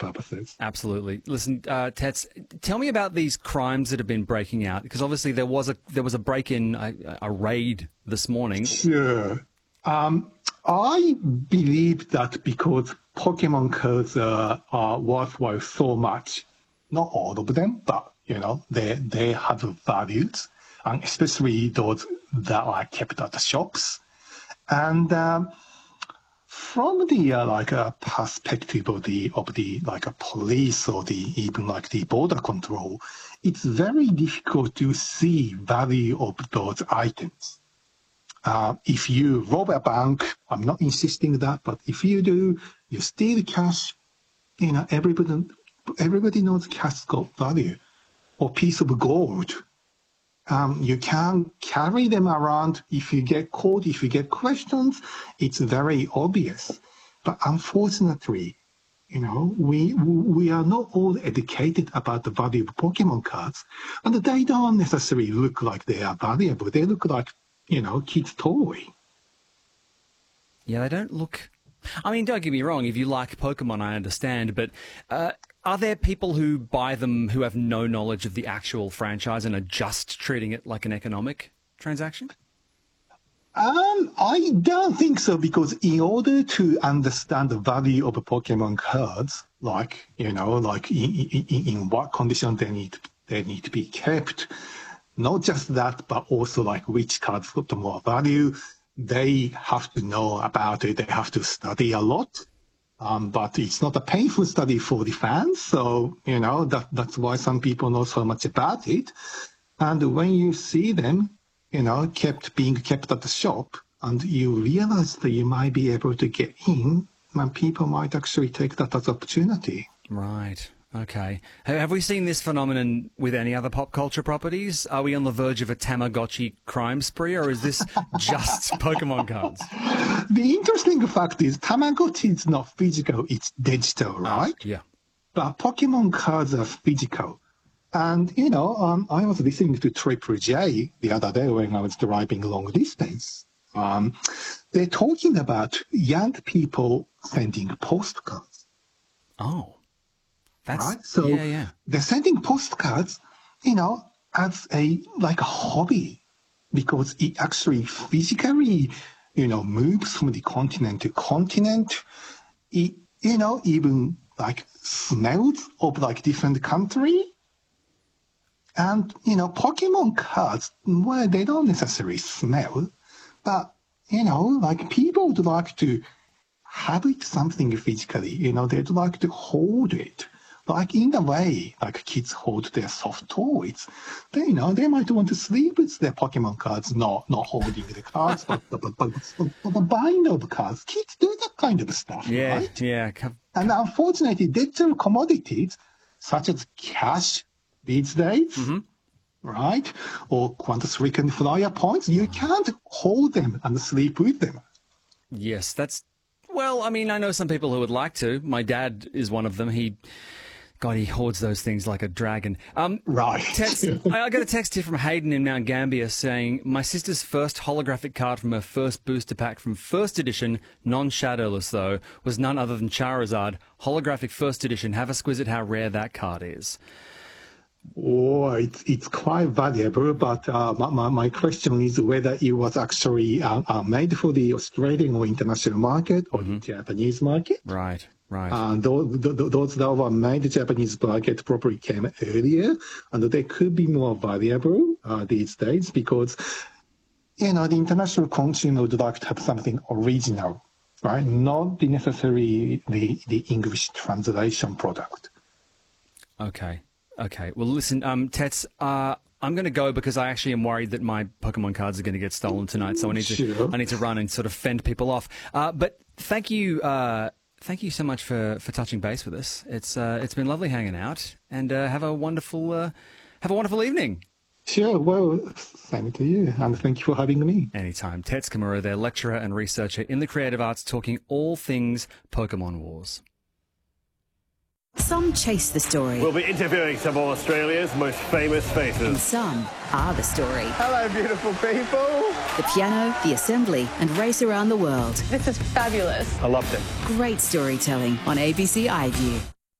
purposes. Absolutely. Listen, Tets, tell me about these crimes that have been breaking out, because obviously there was a break-in, a raid this morning. Sure. I believe that because Pokemon cards are worthwhile so much, not all of them, but they have values, and especially those that are kept at the shops. And from the perspective of the police or even the border control, it's very difficult to see value of those items. If you rob a bank, I'm not insisting that, but if you do, you steal cash, everybody knows cash got value, or piece of gold. You can carry them around. If you get caught, if you get questions, it's very obvious. But unfortunately, we are not all educated about the value of Pokemon cards, and they don't necessarily look like they are valuable. They look like, kids' toy. Yeah, they don't look... I mean, don't get me wrong, if you like Pokemon, I understand, but are there people who buy them who have no knowledge of the actual franchise and are just treating it like an economic transaction? I don't think so, because in order to understand the value of Pokemon cards, in what condition they need to be kept, not just that, but also which cards got the more value, they have to know about it. They have to study a lot. But it's not a painful study for the fans. So, that's why some people know so much about it. And when you see them, being kept at the shop, and you realize that you might be able to get in, and people might actually take that as opportunity. Right. Okay. Have we seen this phenomenon with any other pop culture properties? Are we on the verge of a Tamagotchi crime spree, or is this just Pokemon cards? The interesting fact is Tamagotchi is not physical, it's digital, right? Yeah. But Pokemon cards are physical. And, I was listening to Triple J the other day when I was driving long distance. They're talking about young people sending postcards. Oh. That's, right? So yeah. They're sending postcards, as a hobby, because it actually physically, moves from the continent to continent. It, even smells of different country. And, Pokemon cards, well, they don't necessarily smell, but, people would like to have it something physically, they'd like to hold it. In the way, kids hold their soft toys. They might want to sleep with their Pokemon cards, not holding the cards, but buying of cards. Kids do that kind of stuff, right? Yeah. And unfortunately, digital commodities, such as cash these days, right, or Quantum Frequent Flyer points, you can't hold them and sleep with them. Yes, well, I mean, I know some people who would like to. My dad is one of them. He hoards those things like a dragon. Right. I got a text here from Hayden in Mount Gambier saying, my sister's first holographic card from her first booster pack from first edition, non-shadowless though, was none other than Charizard. Holographic first edition. Have a squiz at how rare that card is. Oh, it's quite valuable, but my question is whether it was actually made for the Australian or international market or the Japanese market. Right. Those that were made the Japanese market probably came earlier, and they could be more valuable these days because, the international consumer would like to have something original, right? Not necessarily the English translation product. Okay. Well, listen, Tets, I'm going to go because I actually am worried that my Pokemon cards are going to get stolen tonight, so I need to run and sort of fend people off. But thank you so much for touching base with us. It's been lovely hanging out, and have a wonderful evening. Sure. Well, same to you, and thank you for having me. Anytime. Tets Kimura, their lecturer and researcher in the creative arts, talking all things Pokemon Wars. Some chase the story. We'll be interviewing some of Australia's most famous faces. And some are the story. Hello, beautiful people. The piano, the assembly, and race around the world. This is fabulous. I loved it. Great storytelling on ABC iView.